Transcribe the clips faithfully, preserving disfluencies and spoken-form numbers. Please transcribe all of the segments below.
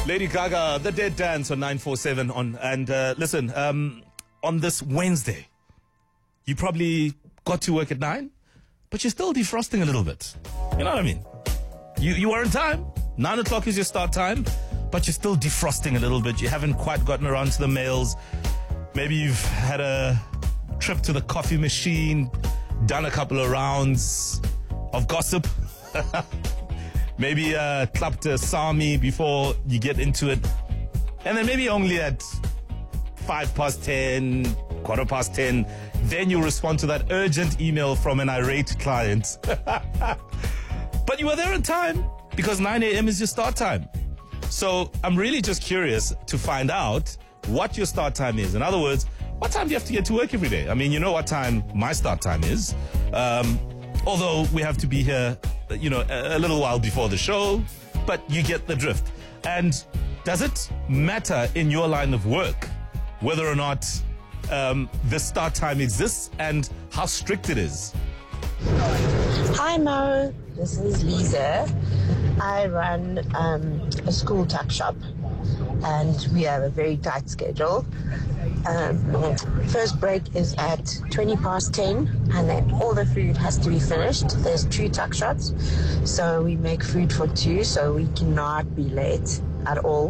Lady Gaga, The Dead Dance on nine four seven. On and uh, listen, um, on this Wednesday, you probably got to work at nine, but you're still defrosting a little bit. You know what I mean? You you are on time. Nine o'clock is your start time, but you're still defrosting a little bit. You haven't quite gotten around to the mails. Maybe you've had a trip to the coffee machine, done a couple of rounds of gossip. Maybe uh, clapped a Sami before you get into it. And then maybe only at five past ten, quarter past ten, then you respond to that urgent email from an irate client. But you were there in time because nine a.m. is your start time. So I'm really just curious to find out what your start time is. In other words, what time do you have to get to work every day? I mean, you know what time my start time is. Um, although we have to be here, you know, a, a little while before the show, but you get the drift. And does it matter in your line of work whether or not um, the start time exists and how strict it is? Hi Mo, this is Lisa. I run um, a school tuck shop and we have a very tight schedule. Um, first break is at twenty past ten and then all the food has to be finished. There's two tuck shops, so we make food for two, so we cannot be late at all.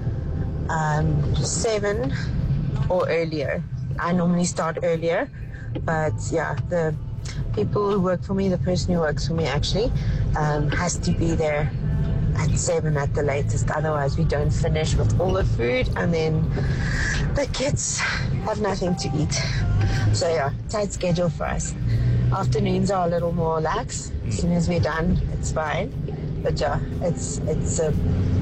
Um, seven or earlier. I normally start earlier, but yeah, the people who work for me, the person who works for me actually, um, has to be there at seven at the latest. Otherwise, we don't finish with all the food, and then the kids have nothing to eat. So yeah, tight schedule for us. Afternoons are a little more lax. As soon as we're done, it's fine. But yeah, it's it's a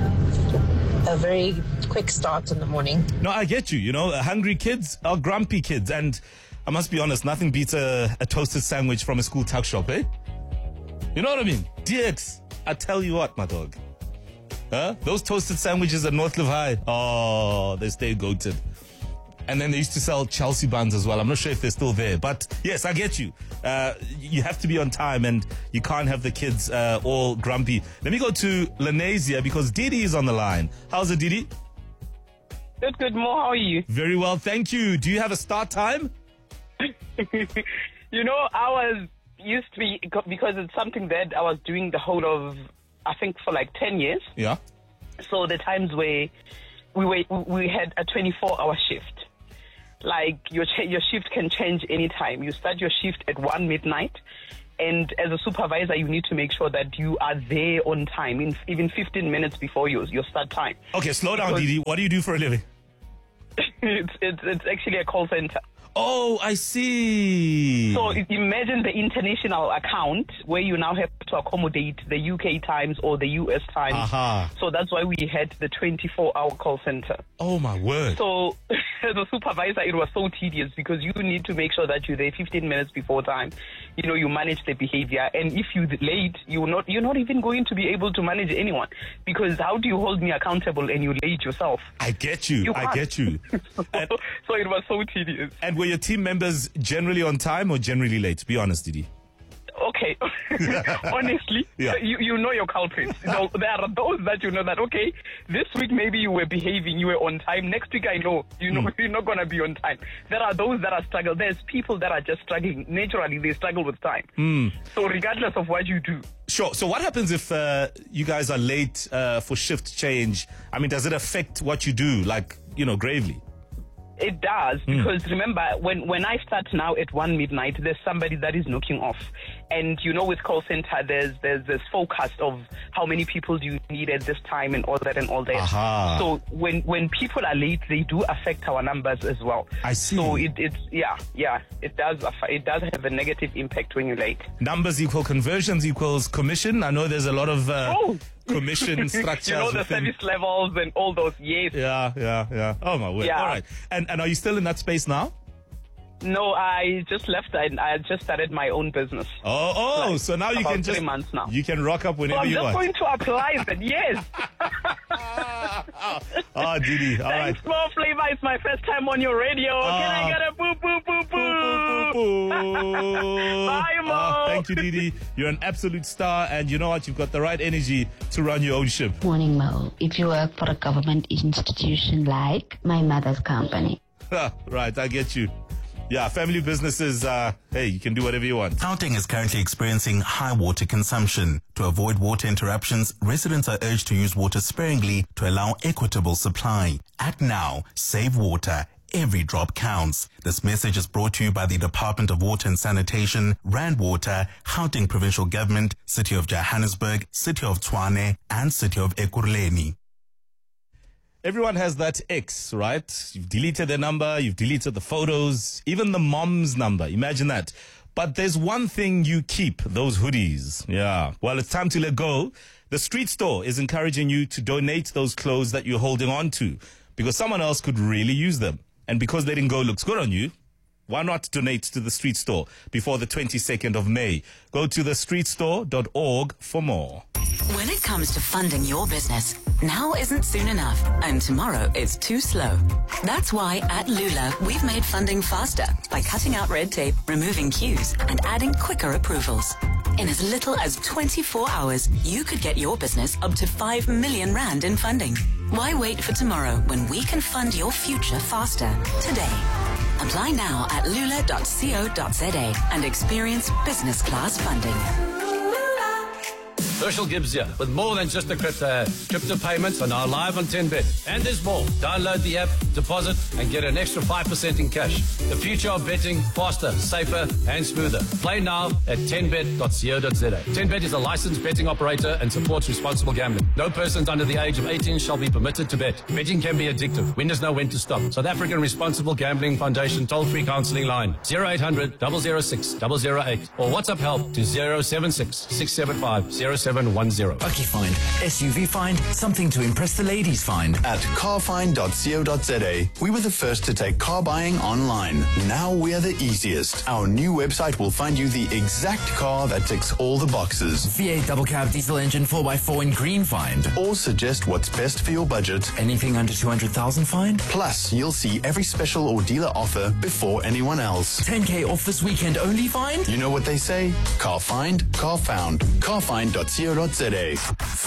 a very quick start in the morning. No, I get you. You know, hungry kids are grumpy kids, and I must be honest, nothing beats a, a toasted sandwich from a school tuck shop, eh? You know what I mean? D X, I tell you what, my dog. Huh? Those toasted sandwiches at Northcliffe High, oh, they stay goated. And then they used to sell Chelsea buns as well. I'm not sure if they're still there. But yes, I get you. Uh, you have to be on time and you can't have the kids uh, all grumpy. Let me go to Lenasia because Didi is on the line. How's it, Didi? Good, good. Mo, how are you? Very well, thank you. Do you have a start time? You know, I was used to be, because it's something that I was doing the whole of, I think, for like ten years. Yeah. So the times where we were, we had a twenty-four hour shift. Like your your shift can change anytime. You start your shift at one midnight, and as a supervisor, you need to make sure that you are there on time, in, even fifteen minutes before your your start time. Okay, slow down, Didi. What do you do for a living? it's, it's it's actually a call center. Oh, I see. So imagine the international account where you now have to accommodate the U K times or the U S times. Aha. So that's why we had the twenty-four hour call center. Oh, my word. So as a supervisor, it was so tedious because you need to make sure that you're there fifteen minutes before time. You know, you manage the behavior. And if you're late, you're not, you're not even going to be able to manage anyone, because how do you hold me accountable and you're late yourself? I get you. You I can't. get you. so, And- so it was so tedious. And were your team members generally on time or generally late? Be honest, Didi. Okay. Honestly, Yeah. you, you know your culprits. You know, there are those that you know that, okay, this week maybe you were behaving, you were on time. Next week I know, you know, Mm. you're not going to be on time. There are those that are struggling. There's people that are just struggling. Naturally, they struggle with time. Mm. So regardless of what you do. Sure. So what happens if uh, you guys are late uh, for shift change? I mean, does it affect what you do, like, you know, gravely? It does, because remember, when, when I start now at one midnight, there's somebody that is knocking off. And, you know, with call center, there's there's this forecast of how many people do you need at this time and all that and all that. Aha. So when, when people are late, they do affect our numbers as well. I see. So it, it's, yeah, yeah, it does, aff- it does have a negative impact when you're late. Numbers equal conversions equals commission. I know there's a lot of uh, Oh. commission structures. You know, the within- service levels and all those, yes. Yeah, yeah, yeah. Oh, my word. Yeah. All right. And, and are you still in that space now? No, I just left and I just started my own business. Oh, oh, Like, so now you about can just three months now. you can rock up So whenever I'm you just want. going to apply then, yes. Oh, Didi. All right. Thanks, More Flavor. It's my first time on your radio. Can I Ah. get a boo, boo, boo, boo? Bye, Mo. Ah, thank you, Didi. You're an absolute star, and you know what? You've got the right energy to run your own ship. Morning, Mo. If you work for a government institution like my mother's company. Right, I get you. Yeah, family businesses, uh, hey, you can do whatever you want. Gauteng is currently experiencing high water consumption. To avoid water interruptions, residents are urged to use water sparingly to allow equitable supply. Act now. Save water. Every drop counts. This message is brought to you by the Department of Water and Sanitation, Rand Water, Gauteng Provincial Government, City of Johannesburg, City of Tshwane, and City of Ekurhuleni. Everyone has that ex, right? You've deleted their number, you've deleted the photos, even the mom's number. Imagine that. But there's one thing you keep, those hoodies. Yeah. Well, it's time to let go. The street store is encouraging you to donate those clothes that you're holding on to because someone else could really use them. And because letting go looks good on you, why not donate to the street store before the twenty-second of May? Go to the street store dot org for more. When it comes to funding your business, now isn't soon enough and tomorrow is too slow. That's why at Lula, we've made funding faster by cutting out red tape, removing queues, and adding quicker approvals. In as little as twenty-four hours, you could get your business up to five million rand in funding. Why wait for tomorrow when we can fund your future faster today? Apply now at lula dot co dot za and experience business class funding. Herschel Gibbs here, with more than just a crypto ad. Crypto payments are now live on ten bet. And there's more. Download the app, deposit, and get an extra five percent in cash. The future of betting, faster, safer, and smoother. Play now at ten bet dot co dot za. ten bet is a licensed betting operator and supports responsible gambling. No persons under the age of eighteen shall be permitted to bet. Betting can be addictive. Winners know when to stop. South African Responsible Gambling Foundation toll-free counseling line zero eight hundred, double oh six, double oh eight or WhatsApp help to zero seven six, six seven five, zero seven one zero. Bucky Find, S U V Find, something to impress the ladies find. At car find dot co dot za, we were the first to take car buying online. Now we are the easiest. Our new website will find you the exact car that ticks all the boxes. V eight double cab diesel engine four by four in green find. Or suggest what's best for your budget. Anything under two hundred thousand find. Plus, you'll see every special or dealer offer before anyone else. ten K off this weekend only find. You know what they say? Car find, car found. car find dot co dot za.